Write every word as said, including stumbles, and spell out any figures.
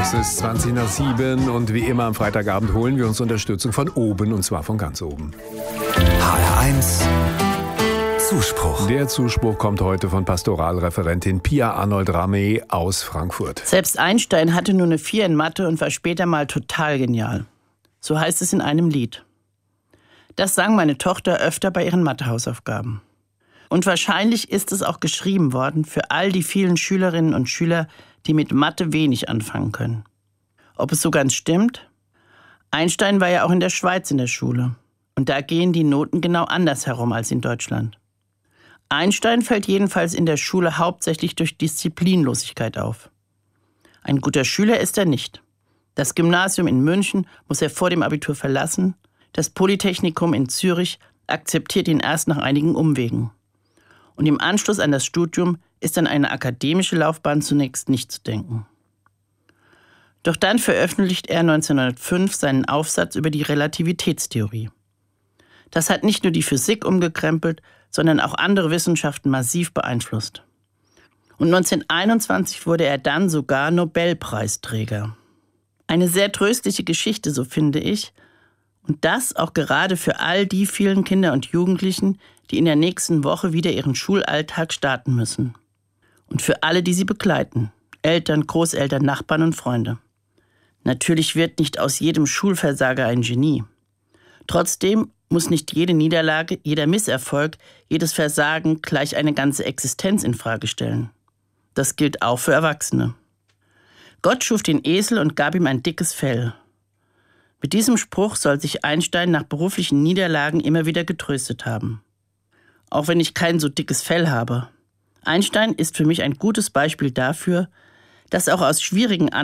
Es ist zwanzig nach sieben und wie immer am Freitagabend holen wir uns Unterstützung von oben, und zwar von ganz oben. H R eins Zuspruch. Der Zuspruch kommt heute von Pastoralreferentin Pia Arnold-Ramey aus Frankfurt. Selbst Einstein hatte nur eine vier in Mathe und war später mal total genial. So heißt es in einem Lied. Das sang meine Tochter öfter bei ihren Mathehausaufgaben. Und wahrscheinlich ist es auch geschrieben worden für all die vielen Schülerinnen und Schüler, die mit Mathe wenig anfangen können. Ob es so ganz stimmt? Einstein war ja auch in der Schweiz in der Schule. Und da gehen die Noten genau anders herum als in Deutschland. Einstein fällt jedenfalls in der Schule hauptsächlich durch Disziplinlosigkeit auf. Ein guter Schüler ist er nicht. Das Gymnasium in München muss er vor dem Abitur verlassen. Das Polytechnikum in Zürich akzeptiert ihn erst nach einigen Umwegen. Und im Anschluss an das Studium ist an eine akademische Laufbahn zunächst nicht zu denken. Doch dann veröffentlicht er neunzehnhundertfünf seinen Aufsatz über die Relativitätstheorie. Das hat nicht nur die Physik umgekrempelt, sondern auch andere Wissenschaften massiv beeinflusst. Und neunzehnhunderteinundzwanzig wurde er dann sogar Nobelpreisträger. Eine sehr tröstliche Geschichte, so finde ich. Und das auch gerade für all die vielen Kinder und Jugendlichen, die in der nächsten Woche wieder ihren Schulalltag starten müssen. Und für alle, die sie begleiten. Eltern, Großeltern, Nachbarn und Freunde. Natürlich wird nicht aus jedem Schulversager ein Genie. Trotzdem muss nicht jede Niederlage, jeder Misserfolg, jedes Versagen gleich eine ganze Existenz in Frage stellen. Das gilt auch für Erwachsene. Gott schuf den Esel und gab ihm ein dickes Fell. Mit diesem Spruch soll sich Einstein nach beruflichen Niederlagen immer wieder getröstet haben. Auch wenn ich kein so dickes Fell habe. Einstein ist für mich ein gutes Beispiel dafür, dass auch aus schwierigen